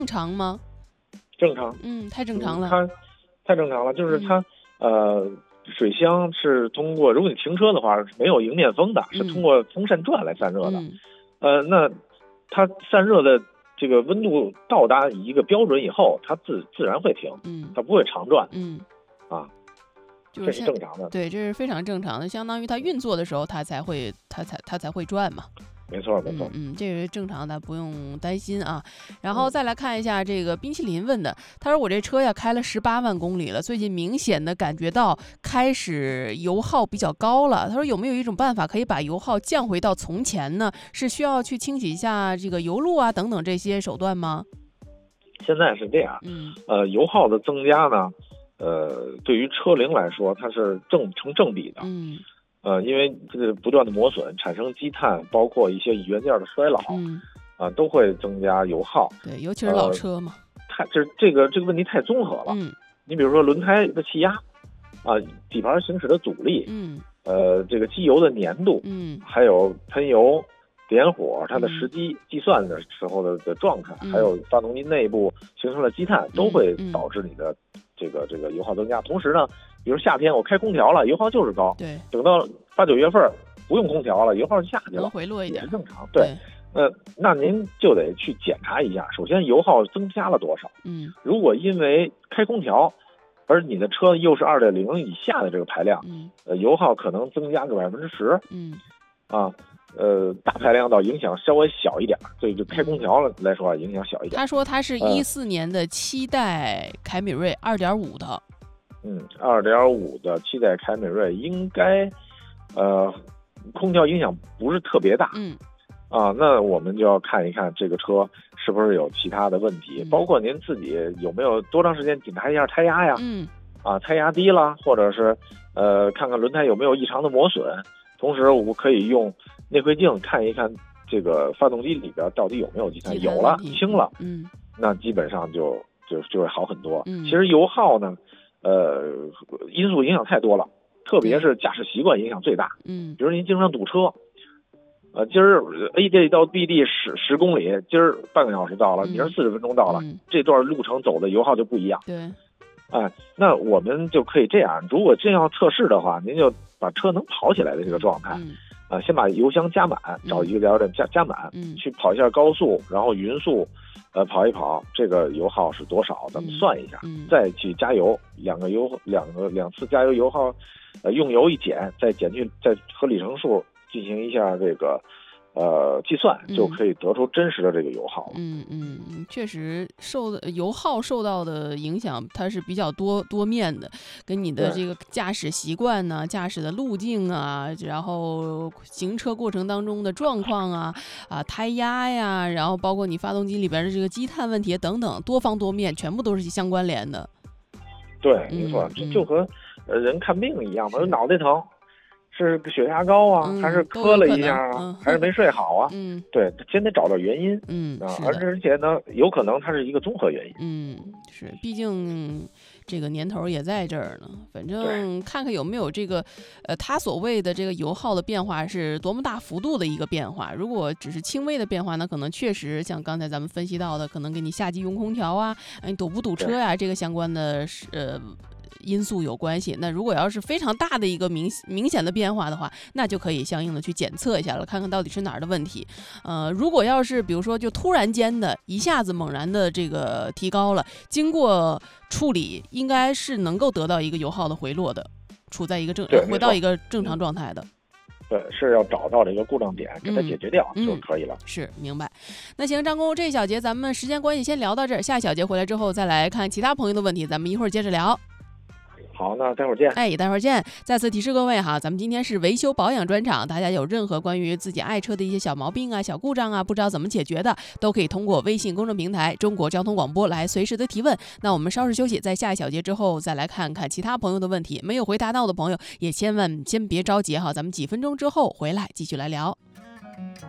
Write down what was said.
正常吗？ 正常。 太正常了。 它太正常了，就是它水箱是通过，如果你停车的话，没有迎面风的，是通过风扇转来散热的。那它散热的这个温度到达一个标准以后，它自然会停，它不会长转。这是正常的。 对，这是非常正常的，相当于它运作的时候，它才会转嘛。 没错没错。 这是正常的，不用担心啊。然后再来看一下这个冰淇淋问的，他说我这车呀开了18万公里了，最近明显的感觉到开始油耗比较高了。他说有没有一种办法可以把油耗降回到从前呢？是需要去清洗一下这个油路啊等等这些手段吗？ 现在是这样，油耗的增加呢，对于车龄来说，它是成正比的。因为这个不断的磨损产生积碳，包括一些元件的衰老，都会增加油耗。 对，尤其是老车嘛。 这个问题太综合了。你比如说轮胎的气压，底盘行驶的阻力，这个机油的粘度，还有喷油、点火它的时机计算的时候的状态，还有发动机内部形成的积碳，都会导致你的这个油耗增加。同时呢，比如夏天我开空调了，油耗就是高。 对， 等到8、9月份不用空调了，油耗就下去了， 能回落一点， 也是正常。对，那您就得去检查一下，首先油耗增加了多少？如果因为开空调，而你的车又是2.0以下的这个排量，油耗可能增加个10%。大排量倒影响稍微小一点，对，就开空调来说影响小一点。 他说他是14年的7代凯美瑞2.5的。 2.5的7代凯美瑞应该，空调影响不是特别大。那我们就要看一看这个车是不是有其他的问题，包括您自己有没有多长时间检查一下胎压呀？胎压低了，或者是看看轮胎有没有异常的磨损。同时，我们可以用内窥镜看一看这个发动机里边到底有没有积碳，有了轻了，那基本上就会好很多。其实油耗呢，因素影响太多了，特别是驾驶习惯影响最大。比如您经常堵车，今儿 A 地到 B 地10公里，今儿半个小时到了，明儿40分钟到了，这段路程走的油耗就不一样。 对， 那我们就可以这样，如果真要测试的话，您就把车能跑起来的这个状态，先把油箱加满，找一个加油站加满，去跑一下高速，然后匀速，跑一跑，这个油耗是多少，咱们算一下，再去加油，两次加油油耗，用油一减，再和里程数进行一下这个计算，就可以得出真实的这个油耗了。 确实油耗受到的影响，它是比较多面的，跟你的这个驾驶习惯呢、驾驶的路径啊，然后行车过程当中的状况啊、胎压呀，然后包括你发动机里边的这个积碳问题等等，多方多面，全部都是相关联的。 对，没错，就和人看病一样嘛，脑袋疼。是血压高啊，还是磕了一下啊，还是没睡好啊？对，先得找到原因。而且呢，有可能它是一个综合原因。 是，毕竟这个年头也在这儿呢。反正看看有没有这个，它所谓的这个油耗的变化是多么大幅度的一个变化。如果只是轻微的变化呢，可能确实像刚才咱们分析到的，可能跟你夏季用空调啊，你堵不堵车呀，这个相关的因素有关系。那如果要是非常大的一个明显的变化的话，那就可以相应的去检测一下了，看看到底是哪儿的问题。如果要是比如说就突然间的一下子猛然的这个提高了，经过处理应该是能够得到一个油耗的回落的，回到一个正常状态的。 对，是要找到这个故障点，给它解决掉就可以了。 是，明白。那行，张工，这一小节咱们时间关系先聊到这儿，下一小节回来之后再来看其他朋友的问题，咱们一会儿接着聊。 好，那待会儿见。 待会儿见。再次提示各位哈，咱们今天是维修保养专场，大家有任何关于自己爱车的一些小毛病啊、小故障啊，不知道怎么解决的，都可以通过微信公众平台中国交通广播来随时的提问。那我们稍事休息，在下一小节之后再来看看其他朋友的问题。没有回答到的朋友也千万先别着急哈，咱们几分钟之后回来继续来聊。